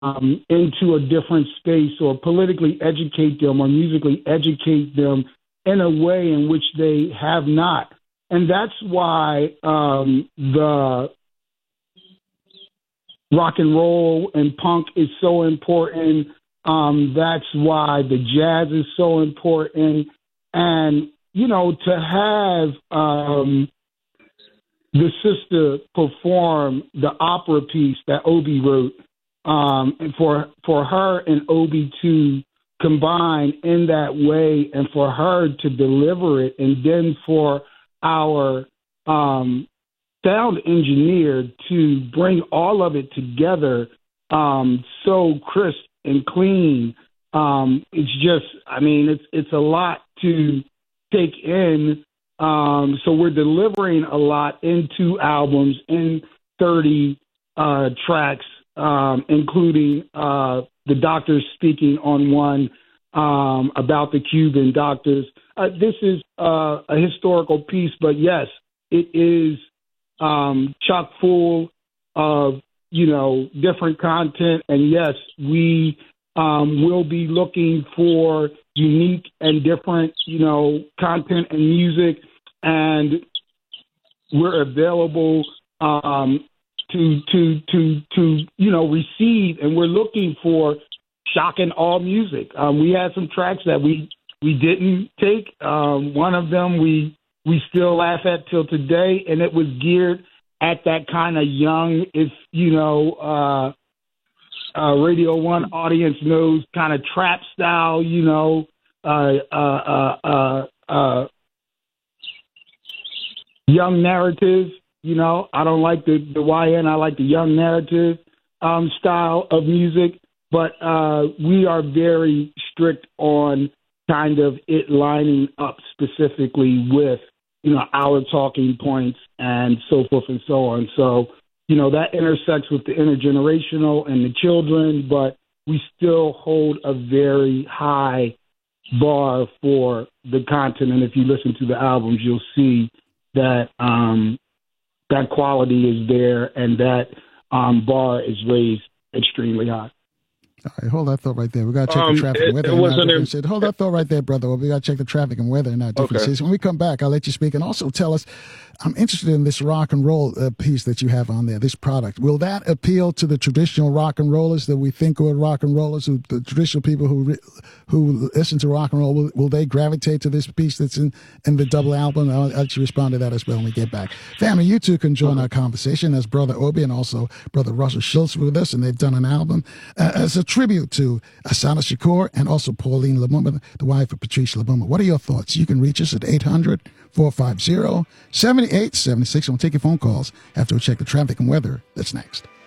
into a different space, or politically educate them or musically educate them in a way in which they have not. And that's why the rock and roll and punk is so important. That's why the jazz is so important. And, you know, to have the sister perform the opera piece that Obi wrote, and for her and Obi to combine in that way, and for her to deliver it, and then for our sound engineer to bring all of it together so crisp and clean. It's just, I mean, it's a lot to take in. So we're delivering a lot in 2 albums, in 30 tracks, including the doctors speaking on one about the Cuban doctors. This is a historical piece, but yes, it is chock full of, you know, different content. And yes, we will be looking for unique and different, you know, content and music, and we're available to you know, receive, and we're looking for shock and awe music. We had some tracks that we didn't take. One of them we still laugh at till today, and it was geared at that kind of young, if you know, Radio 1 audience knows, kind of trap style, you know, young narrative. You know, I don't like the YN. I like the young narrative style of music. But we are very strict on kind of it lining up specifically with, you know, our talking points and so forth and so on. So, you know, that intersects with the intergenerational and the children, but we still hold a very high bar for the content. And if you listen to the albums, you'll see that that quality is there, and that bar is raised extremely high. All right, hold that thought right there. We got to check the traffic and weather. Hold that thought right there, brother. We got to check the traffic and weather and our differences. Okay. When we come back, I'll let you speak, and also tell us, I'm interested in this rock and roll piece that you have on there, this product. Will that appeal to the traditional rock and rollers that we think are rock and rollers, the traditional people who listen to rock and roll? Will they gravitate to this piece that's in the double album? I'll let you respond to that as well when we get back. Family, you two can join our conversation. As Brother Obi and also Brother Russell Schultz with us, and they've done an album as a tribute to Assata Shakur and also Pauline Lumumba, the wife of Patrice Lumumba. What are your thoughts? You can reach us at 800-450-7876. We'll take your phone calls after we check the traffic and weather. That's next.